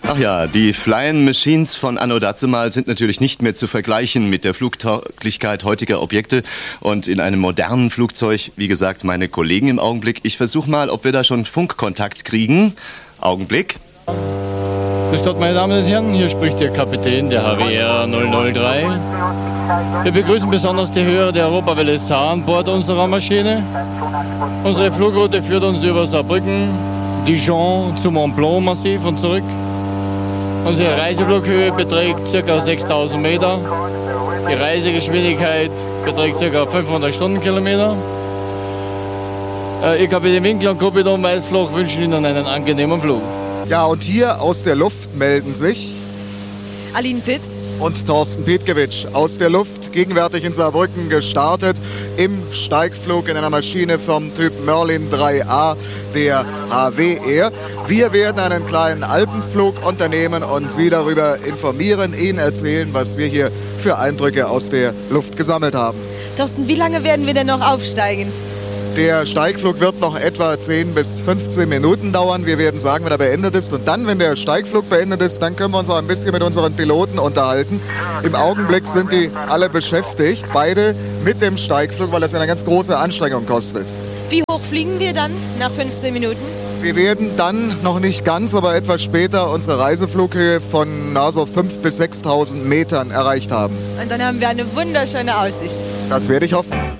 Ach ja, die Flying Machines von anno dazumal sind natürlich nicht mehr zu vergleichen mit der Flugtauglichkeit heutiger Objekte. Und in einem modernen Flugzeug, wie gesagt, meine Kollegen im Augenblick. Ich versuche mal, ob wir da schon Funkkontakt kriegen. Augenblick. Grüß Gott, meine Damen und Herren, hier spricht Ihr Kapitän der HWR 003. Wir begrüßen besonders die Hörer der Europawelle Saar an Bord unserer Maschine. Unsere Flugroute führt uns über Saarbrücken, Dijon zum Mont Blanc Massiv und zurück. Unsere Reiseflughöhe beträgt ca. 6000 Meter. Die Reisegeschwindigkeit beträgt ca. 500 Stundenkilometer. Ihr Kapitän Winkler und Kapitän Weißfloch wünschen Ihnen einen angenehmen Flug. Ja, und hier aus der Luft melden sich Aline Pitz und Thorsten Petkewitsch aus der Luft, gegenwärtig in Saarbrücken gestartet, im Steigflug in einer Maschine vom Typ Merlin 3A der HW Air. Wir werden einen kleinen Alpenflug unternehmen und Sie darüber informieren, Ihnen erzählen, was wir hier für Eindrücke aus der Luft gesammelt haben. Thorsten, wie lange werden wir denn noch aufsteigen? Der Steigflug wird noch etwa 10 bis 15 Minuten dauern. Wir werden sagen, wenn er beendet ist. Und dann, wenn der Steigflug beendet ist, dann können wir uns auch ein bisschen mit unseren Piloten unterhalten. Im Augenblick sind die alle beschäftigt, beide mit dem Steigflug, weil das eine ganz große Anstrengung kostet. Wie hoch fliegen wir dann nach 15 Minuten? Wir werden dann noch nicht ganz, aber etwas später unsere Reiseflughöhe von so 5.000 bis 6.000 Metern erreicht haben. Und dann haben wir eine wunderschöne Aussicht. Das werde ich hoffen.